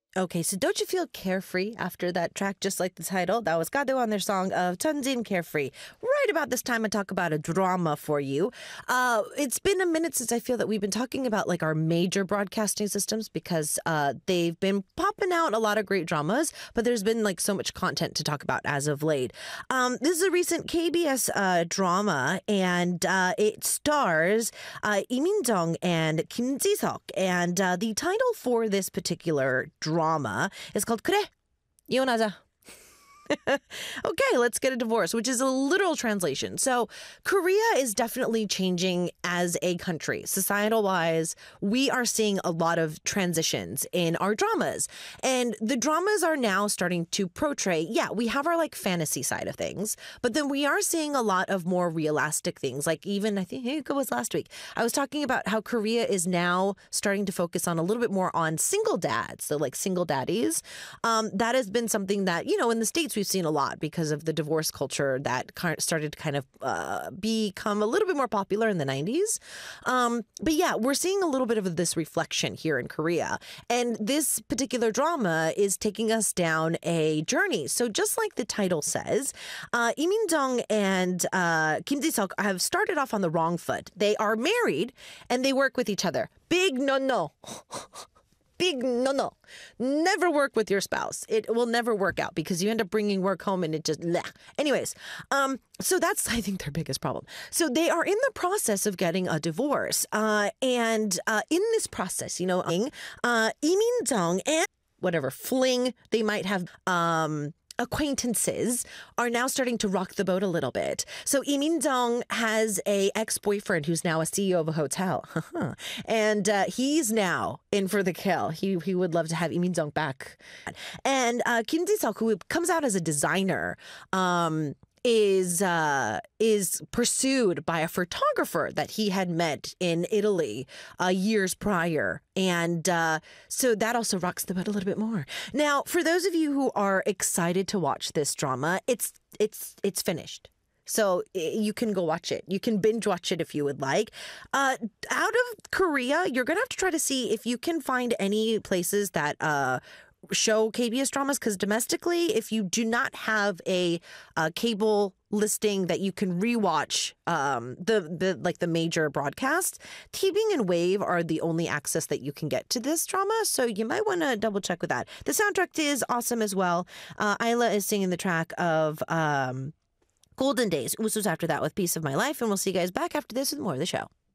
Okay, so don't you feel carefree after that track, just like the title? That was Gado on their song of Tunjin Carefree. Right about this time, I talk about a drama for you. It's been a minute since I feel that we've been talking about like our major broadcasting systems because they've been popping out a lot of great dramas, but there's been like so much content to talk about as of late. This is a recent KBS drama, and it stars Lee Min-jung and Kim Ji-seok, and the title for this particular drama is called 그래, 이혼하자. Okay, let's get a divorce, which is a literal translation. So Korea is definitely changing as a country. Societal wise, we are seeing a lot of transitions in our dramas. And the dramas are now starting to portray, we have our like fantasy side of things, but then we are seeing a lot of more realistic things. Like even, I think it was last week, I was talking about how Korea is now starting to focus on a little bit more on single dads, so like single daddies. That has been something that, in the States, we've seen a lot because of the divorce culture that started to kind of become a little bit more popular in the 90s. But yeah, we're seeing a little bit of this reflection here in Korea. And this particular drama is taking us down a journey. So just like the title says, Lee Min-jung and Kim Ji-seok have started off on the wrong foot. They are married and they work with each other. Big no-no. Big no. Never work with your spouse. It will never work out because you end up bringing work home and it just bleh. Anyways, so that's, I think, their biggest problem. So they are in the process of getting a divorce. And in this process, Lee Min-jung and whatever fling they might have acquaintances are now starting to rock the boat a little bit. So Lee Min-jung has a ex-boyfriend who's now a CEO of a hotel. And he's now in for the kill. He would love to have Lee Min-jung back. And Kim Ji-seok, who comes out as a designer, is pursued by a photographer that he had met in Italy years prior. And so that also rocks the boat a little bit more. Now, for those of you who are excited to watch this drama, it's finished. So you can go watch it. You can binge watch it if you would like. Out of Korea, you're going to have to try to see if you can find any places that show KBS dramas, because domestically, if you do not have a cable listing that you can rewatch the major broadcasts, TVing and Wave are the only access that you can get to this drama. So you might want to double check with that. The soundtrack is awesome as well. Isla is singing the track of Golden Days. Uso's after that with Piece of My Life, and we'll see you guys back after this with more of the show.